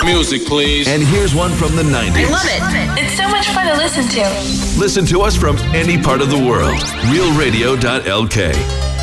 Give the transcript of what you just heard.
Music, please. And here's one from the 90s. I love it. It's so much fun to listen to. Listen to us from any part of the world. RealRadio.lk.